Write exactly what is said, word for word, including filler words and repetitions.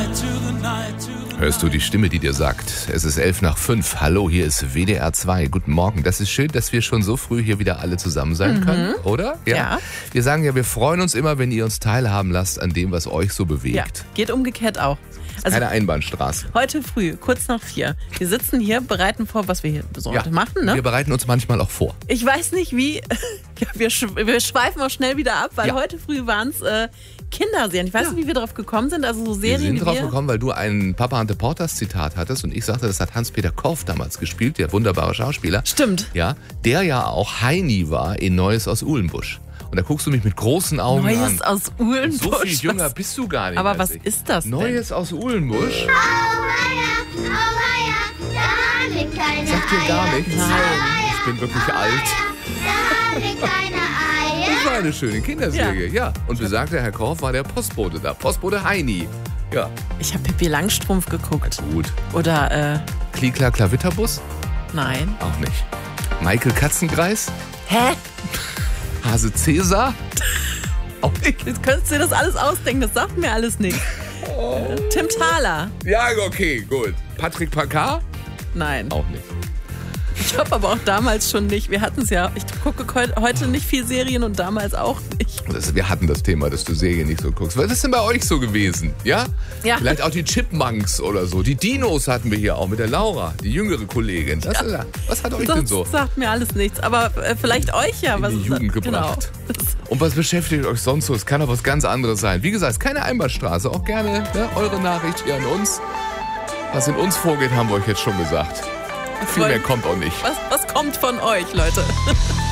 Hörst du die Stimme, die dir sagt, es ist elf nach fünf. Hallo, hier ist W D R zwei. Guten Morgen. Das ist schön, dass wir schon so früh hier wieder alle zusammen sein Mhm. können, oder? Ja. Wir sagen ja, wir freuen uns immer, wenn ihr uns teilhaben lasst an dem, was euch so bewegt. Ja, geht umgekehrt auch. Also Keine Einbahnstraße. heute früh, kurz nach vier. Wir sitzen hier, bereiten vor, was wir hier so Ja, heute machen. Ne? Wir bereiten uns manchmal auch vor. Ich weiß nicht wie, ja, wir, sch wir schweifen auch schnell wieder ab, weil Ja. heute früh waren es äh, Kinderserien. Ich weiß Ja. nicht, wie wir drauf gekommen sind. Also so Wir Serien, sind die drauf wir... gekommen, weil du ein Papa Ante Portas Zitat hattest und ich sagte, das hat Hans-Peter Korff damals gespielt, der wunderbare Schauspieler. Stimmt. Ja, der ja auch Heini war in Neues aus Uhlenbusch. Und da guckst du mich mit großen Augen an. Neues aus Uhlenbusch. So viel jünger Was- bist du gar nicht. Aber als was ich. ist das denn? Neues aus Uhlenbusch? Auweia, auweia, da liegt keine Sagt dir gar Eier. nichts? Nein. Ich bin wirklich alt. Da liegt keine Eier. Das war eine schöne Kinderserie, ja. Und besagter Herr Korff war der Postbote da. Postbote Heini. Ja, Ich habe Pippi Langstrumpf geguckt. gut. Oder, äh, Klikla Klavitterbus? nein. Auch nicht. Michael Katzenkreis? Hä? Hase Cäsar? Auch nicht. Jetzt könntest du dir das alles ausdenken, das sagt mir alles nicht. Äh, Tim Thaler? Ja, okay, gut. Patrick Packard? Nein. Auch nicht. Ich glaube aber auch damals schon nicht. Wir hatten es ja, ich gucke heu- heute nicht viel Serien und damals auch nicht. Das, wir hatten das Thema, dass du Serien nicht so guckst. Was ist denn bei euch so gewesen? Ja? Ja. Vielleicht auch die Chipmunks oder so. Die Dinos hatten wir hier auch mit der Laura, die jüngere Kollegin. Das, ist, was hat euch denn Das so sagt mir alles nichts. Aber äh, vielleicht euch ja. in was die ist- Jugend genau. gebracht? Und was beschäftigt euch sonst so? Es kann auch was ganz anderes sein. Wie gesagt, es ist keine Einbahnstraße. Auch gerne ne, eure Nachricht hier an uns. Was in uns vorgeht, haben wir euch jetzt schon gesagt. Viel mehr kommt auch nicht. Was, was kommt von euch, Leute?